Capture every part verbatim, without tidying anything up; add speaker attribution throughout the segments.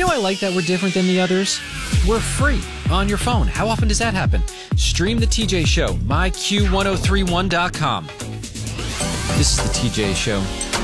Speaker 1: know, I like that we're different than the others. We're free on your phone. How often does that happen? Stream the T J Show, my Q ten thirty-one dot com. This is the T J Show.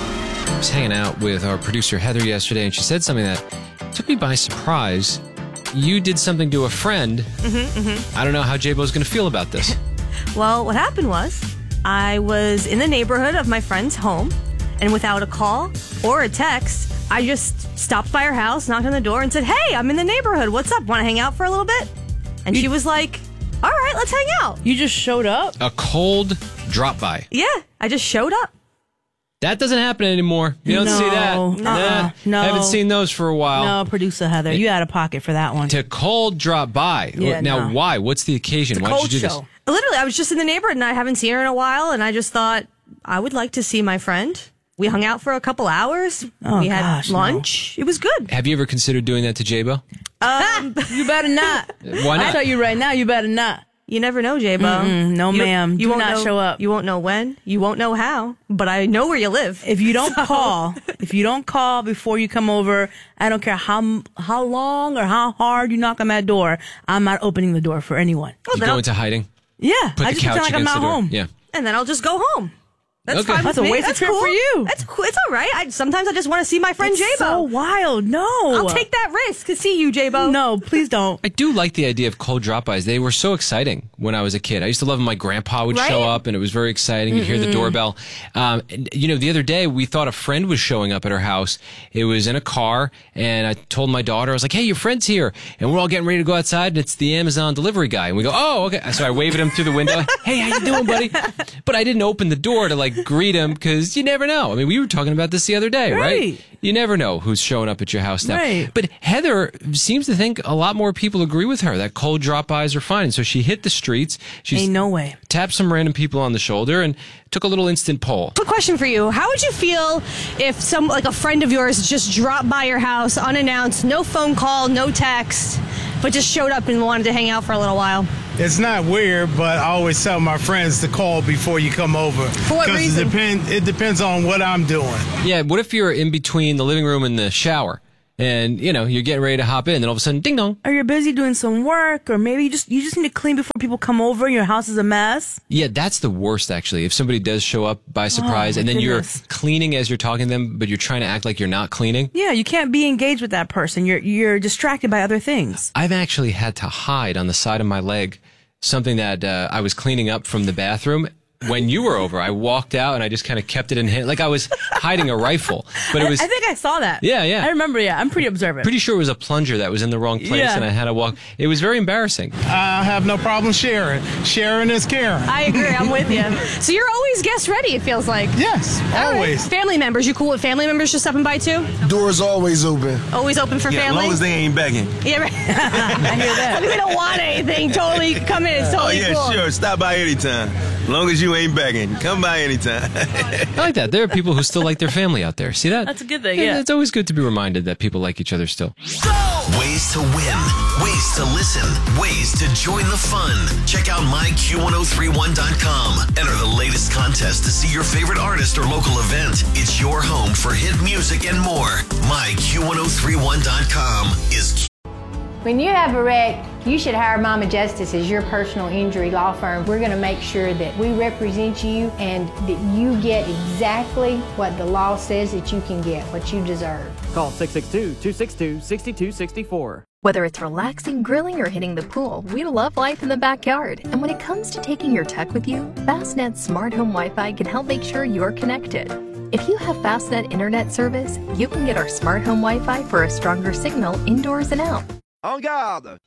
Speaker 1: I was hanging out with our producer Heather yesterday, and she said something that took me by surprise. You did something to a friend.
Speaker 2: Mm-hmm, mm-hmm.
Speaker 1: I don't know how J-Bo's going to feel about this.
Speaker 2: Well, what happened was I was in the neighborhood of my friend's home, and without a call or a text, I just stopped by her house, knocked on the door, and said, "Hey, I'm in the neighborhood. What's up? Want to hang out for a little bit?" And you, she was like, "All right, let's hang out."
Speaker 3: You just showed up?
Speaker 1: A cold drop-by.
Speaker 2: Yeah, I just showed up.
Speaker 1: That doesn't happen anymore. You don't
Speaker 3: no,
Speaker 1: see that.
Speaker 3: Uh-uh,
Speaker 1: Nah,
Speaker 3: no.
Speaker 1: Haven't seen those for a while.
Speaker 3: No, producer Heather, you out of pocket for that one.
Speaker 1: To cold drop by.
Speaker 3: Yeah,
Speaker 1: now,
Speaker 3: no.
Speaker 1: why? What's the occasion?
Speaker 3: It's a
Speaker 1: Why did
Speaker 3: cold
Speaker 1: you do
Speaker 3: show.
Speaker 1: this?
Speaker 2: Literally, I was just in the neighborhood, and I haven't seen her in a while, and I just thought I would like to see my friend. We hung out for a couple hours.
Speaker 3: Oh,
Speaker 2: we had
Speaker 3: gosh,
Speaker 2: lunch.
Speaker 3: no.
Speaker 2: It was good.
Speaker 1: Have you ever considered doing that to J-Bo?
Speaker 2: Um,
Speaker 3: you better not.
Speaker 1: Why not?
Speaker 3: I tell you right now, you better not.
Speaker 2: You never know, J-Bo.
Speaker 3: Mm-mm, no,
Speaker 2: you,
Speaker 3: ma'am.
Speaker 2: You
Speaker 3: Do
Speaker 2: won't
Speaker 3: not
Speaker 2: know,
Speaker 3: show up.
Speaker 2: You won't know when. You won't know how. But I know where you live.
Speaker 3: If you don't
Speaker 2: So-
Speaker 3: call, if you don't call before you come over, I don't care how how long or how hard you knock on that door, I'm not opening the door for anyone.
Speaker 2: Well,
Speaker 1: You
Speaker 2: then
Speaker 1: go
Speaker 2: I'll-
Speaker 1: into hiding?
Speaker 3: Yeah,
Speaker 1: Put
Speaker 3: I
Speaker 1: the
Speaker 3: just
Speaker 1: couch
Speaker 3: pretend like I'm
Speaker 1: against
Speaker 3: not
Speaker 1: the door.
Speaker 3: home.
Speaker 1: Yeah.
Speaker 2: and then I'll just go home. That's
Speaker 1: Okay.
Speaker 2: fine.
Speaker 3: That's
Speaker 2: with
Speaker 3: a
Speaker 2: me.
Speaker 3: waste of
Speaker 2: That's
Speaker 3: trip
Speaker 2: cool.
Speaker 3: for you.
Speaker 2: That's cool. It's all right. I, sometimes I just want to see my friend
Speaker 3: It's
Speaker 2: J-Bo.
Speaker 3: so wild. No.
Speaker 2: I'll take that risk to see you, J-Bo.
Speaker 3: No, please don't.
Speaker 1: I do like the idea of cold drop-bys. They were so exciting when I was a kid. I used to love when my grandpa would
Speaker 2: Right?
Speaker 1: show up, and it was very exciting. You'd hear the doorbell. Um, and, you know, the other day, we thought a friend was showing up at our house. It was in a car, and I told my daughter, I was like, "Hey, your friend's here." And we're all getting ready to go outside, and it's the Amazon delivery guy. And we go, "Oh, okay." So I waved at him through the window. "Hey, how you doing, buddy?" But I didn't open the door to, like, greet him, because you never know. I mean, we were talking about this the other day, right?
Speaker 3: Right.
Speaker 1: You never know who's showing up at your house now.
Speaker 3: Right.
Speaker 1: But Heather seems to think a lot more people agree with her that cold drop-bys are fine. So she hit the streets. She
Speaker 3: Ain't no way.
Speaker 1: tapped some random people on the shoulder and took a little instant poll.
Speaker 2: Quick question for you. How would you feel if some, like a friend of yours just dropped by your house unannounced, no phone call, no text, but just showed up and wanted to hang out for a little while?
Speaker 4: It's not weird, but I always tell my friends to call before you come over.
Speaker 2: For what reason?
Speaker 4: It, depend, it depends on what I'm doing.
Speaker 1: Yeah, what if you're in between the living room and the shower and, you know, you're getting ready to hop in and all of a sudden, ding dong.
Speaker 3: Or you're busy doing some work, or maybe you just you just need to clean before people come over and your house is a mess.
Speaker 1: Yeah, that's the worst, actually. If somebody does show up by surprise
Speaker 3: Oh,
Speaker 1: and then
Speaker 3: goodness.
Speaker 1: you're cleaning as you're talking to them, but you're trying to act like you're not cleaning.
Speaker 3: Yeah, you can't be engaged with that person. You're you're distracted by other things.
Speaker 1: I've actually had to hide on the side of my leg something that uh, I was cleaning up from the bathroom. When you were over, I walked out and I just kind of kept it in hand, like I was hiding a rifle. But it was,
Speaker 3: I think I saw that.
Speaker 1: Yeah, yeah.
Speaker 3: I remember. Yeah, I'm pretty observant.
Speaker 1: pretty sure it was a plunger that was in the wrong place,
Speaker 3: Yeah.
Speaker 1: and I had to walk. It was very embarrassing.
Speaker 4: I have no problem sharing. Sharing is caring.
Speaker 2: I agree. I'm with you. So you're always guest ready, it feels like.
Speaker 4: Yes,
Speaker 2: All right.
Speaker 4: always.
Speaker 2: Family members. You cool with family members just stopping by too?
Speaker 5: Door's always open.
Speaker 2: Always open for
Speaker 6: Yeah, as
Speaker 2: family?
Speaker 6: long as they ain't begging.
Speaker 2: Yeah, right.
Speaker 3: I hear that.
Speaker 2: We don't want anything. Totally come in. It's
Speaker 6: Oh,
Speaker 2: totally
Speaker 6: yeah,
Speaker 2: cool.
Speaker 6: sure. Stop by anytime. As long as you ain't begging. Come by anytime.
Speaker 1: I like that. There are people who still like their family out there. See that?
Speaker 3: That's a good thing, yeah.
Speaker 1: It's always good to be reminded that people like each other still.
Speaker 7: Ways to win, ways to listen, ways to join the fun. Check out my Q ten thirty-one dot com. Enter the latest contest to see your favorite artist or local event. It's your home for hit music and more. my Q ten thirty-one dot com is
Speaker 8: When you have a wreck, you should hire Mama Justice as your personal injury law firm. We're going to make sure that we represent you and that you get exactly what the law says that you can get, what you deserve.
Speaker 9: Call six six two, two six two, six two six four.
Speaker 10: Whether it's relaxing, grilling, or hitting the pool, we love life in the backyard. And when it comes to taking your tech with you, Fastnet's Smart Home Wi-Fi can help make sure you're connected. If you have Fastnet internet service, you can get our Smart Home Wi-Fi for a stronger signal indoors and out.
Speaker 11: En garde!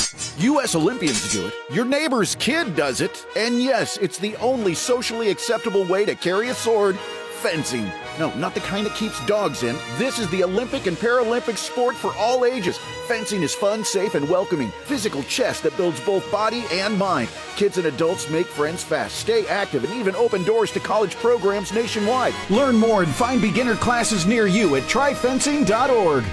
Speaker 11: U S Olympians do it, your neighbor's kid does it, and yes, it's the only socially acceptable way to carry a sword, fencing. No, not the kind that keeps dogs in. This is the Olympic and Paralympic sport for all ages. Fencing is fun, safe, and welcoming. Physical chess that builds both body and mind. Kids and adults make friends fast, stay active, and even open doors to college programs nationwide. Learn more and find beginner classes near you at try fencing dot org.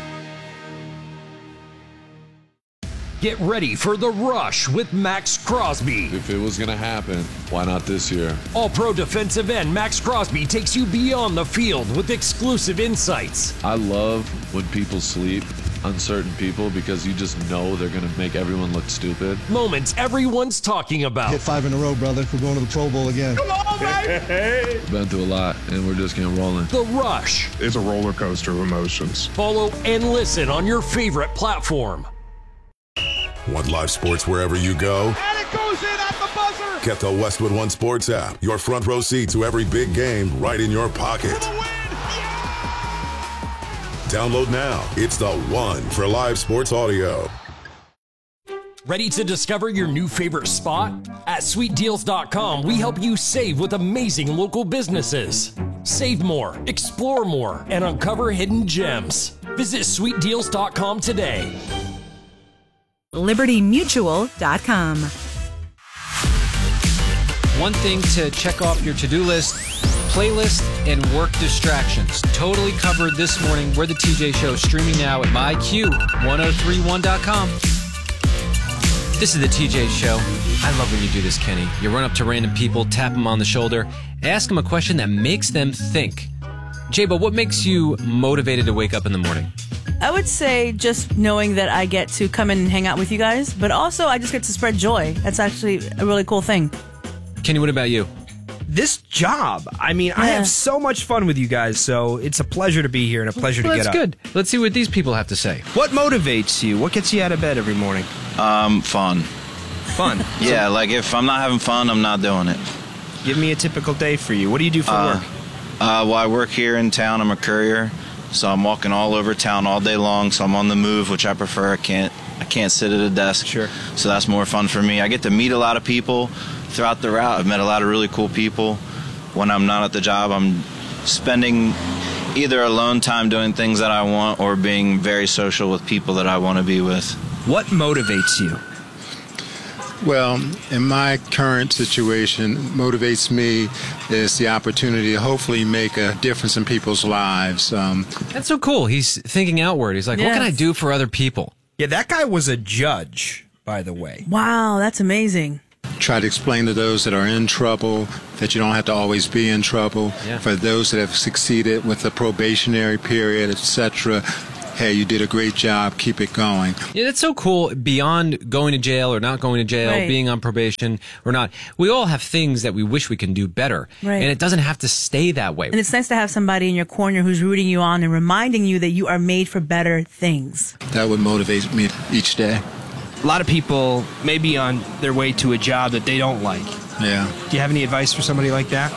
Speaker 12: Get ready for the rush with Max Crosby.
Speaker 13: If it was going to happen, why not this year?
Speaker 12: All-Pro defensive end Max Crosby takes you beyond the field with exclusive insights.
Speaker 13: I love when people sleep on certain people because you just know they're going to make everyone look stupid.
Speaker 12: Moments everyone's talking about.
Speaker 5: Hit five in a row, brother. We're going to the Pro Bowl again.
Speaker 12: Come on, baby!
Speaker 13: Been through a lot, and we're just getting rolling.
Speaker 12: The Rush.
Speaker 14: It's a roller coaster of emotions.
Speaker 12: Follow and listen on your favorite platform.
Speaker 15: Want live sports wherever you go?
Speaker 16: And it goes in at the buzzer!
Speaker 15: Get the Westwood One Sports app. Your front row seat to every big game right in your pocket. Download now. It's the one for live sports audio.
Speaker 12: Ready to discover your new favorite spot? At sweet deals dot com, we help you save with amazing local businesses. Save more, explore more, and uncover hidden gems. Visit sweet deals dot com today.
Speaker 17: liberty mutual dot com.
Speaker 1: One thing to check off your to-do list: playlist and work distractions. Totally covered this morning. We're the T J Show, streaming now at my Q ten thirty-one dot com. This is the T J Show. I love when you do this, Kenny. You run up to random people, tap them on the shoulder, ask them a question that makes them think. Jaybo, what makes you motivated to wake up in the morning?
Speaker 3: I would say just knowing that I get to come in and hang out with you guys, but also I just get to spread joy. That's actually a really cool thing.
Speaker 1: Kenny, what about you?
Speaker 18: This job. I mean, I have so much fun with you guys, so it's a pleasure to be here and a pleasure
Speaker 1: Well,
Speaker 18: to get
Speaker 1: that's
Speaker 18: up.
Speaker 1: good. Let's see what these people have to say.
Speaker 18: What motivates you? What gets you out of bed every morning?
Speaker 19: Um, fun.
Speaker 18: Fun?
Speaker 19: Yeah, like if I'm not having fun, I'm not doing it.
Speaker 18: Give me a typical day for you. What do you do for
Speaker 19: Uh,
Speaker 18: work?
Speaker 19: Uh, well, I work here in town. I'm a courier, so I'm walking all over town all day long. So I'm on the move, which I prefer. I can't, I can't sit at a desk.
Speaker 18: Sure.
Speaker 19: So that's more fun for me. I get to meet a lot of people throughout the route. I've met a lot of really cool people. When I'm not at the job, I'm spending either alone time doing things that I want or being very social with people that I want to be with.
Speaker 18: What motivates you?
Speaker 20: Well, in my current situation, motivates me is the opportunity to hopefully make a difference in people's lives. Um,
Speaker 1: That's so cool. He's thinking outward. He's like, what can I do for other people?
Speaker 18: Yeah, that guy was a judge, by the way.
Speaker 3: Wow, that's amazing.
Speaker 20: try to explain to those that are in trouble that you don't have to always be in trouble.
Speaker 1: Yeah.
Speaker 20: For those that have succeeded with the probationary period, et cetera, hey, you did a great job. Keep it going.
Speaker 1: Yeah, that's so cool. Beyond going to jail or not going to jail,
Speaker 3: Right.
Speaker 1: being on probation or not, we all have things that we wish we can do better.
Speaker 3: Right.
Speaker 1: And it doesn't have to stay that way.
Speaker 3: And it's nice to have somebody in your corner who's rooting you on and reminding you that you are made for better things.
Speaker 20: That would motivate me each day.
Speaker 18: A lot of people may be on their way to a job that they don't like.
Speaker 20: Yeah.
Speaker 18: Do you have any advice for somebody like that?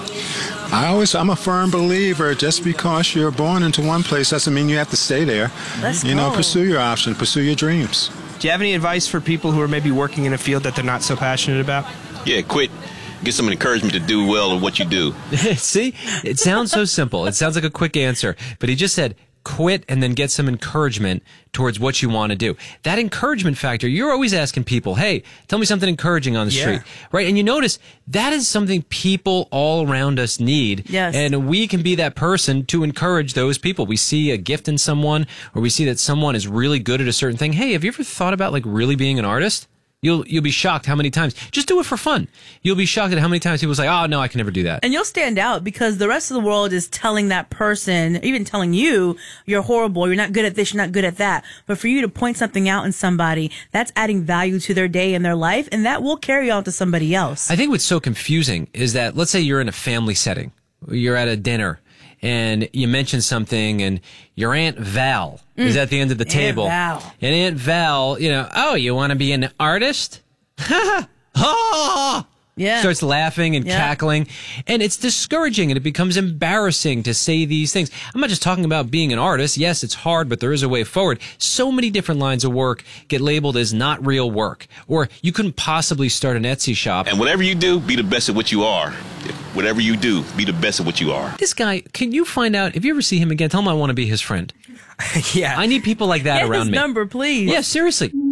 Speaker 20: I always, I'm a firm believer. Just because you're born into one place doesn't mean you have to stay there.
Speaker 18: Let's
Speaker 20: you know,
Speaker 18: go.
Speaker 20: pursue your options, pursue your dreams.
Speaker 18: Do you have any advice for people who are maybe working in a field that they're not so passionate about?
Speaker 21: Yeah, quit. Get some encouragement to do well at what you do.
Speaker 1: See, it sounds so simple. It sounds like a quick answer, but he just said, quit and then get some encouragement towards what you want to do. That encouragement factor, you're always asking people, hey, tell me something encouraging on the
Speaker 3: Yeah.
Speaker 1: street, right? And you notice that is something people all around us need.
Speaker 3: Yes.
Speaker 1: And we can be that person to encourage those people. We see a gift in someone, or we see that someone is really good at a certain thing. Hey, have you ever thought about like really being an artist? You'll you'll be shocked how many times. Just do it for fun. You'll be shocked at how many times people say, "Oh no, I can never do that."
Speaker 3: And you'll stand out because the rest of the world is telling that person, even telling you, you're horrible, you're not good at this, you're not good at that. But for you to point something out in somebody, that's adding value to their day and their life, and that will carry on to somebody else.
Speaker 1: I think what's so confusing is that, let's say you're in a family setting, you're at a dinner, and you mention something, and your Aunt Val
Speaker 3: Mm.
Speaker 1: is at the end of the
Speaker 3: Aunt
Speaker 1: table.
Speaker 3: Val.
Speaker 1: And Aunt Val, you know, oh, you want to be an artist? Ha!
Speaker 3: Yeah.
Speaker 1: Starts laughing and
Speaker 3: Yeah.
Speaker 1: cackling, and it's discouraging, and it becomes embarrassing to say these things. I'm not just talking about being an artist. Yes, it's hard, but there is a way forward. So many different lines of work get labeled as not real work, or you couldn't possibly start an Etsy shop.
Speaker 21: And whatever you do, be the best at what you are. Whatever you do, be the best at what you are.
Speaker 1: This guy, can you find out, if you ever see him again, tell him I want to be his friend.
Speaker 18: Yeah.
Speaker 1: I need people like that
Speaker 3: Get
Speaker 1: around
Speaker 3: his
Speaker 1: me.
Speaker 3: number, please.
Speaker 1: Yeah, seriously.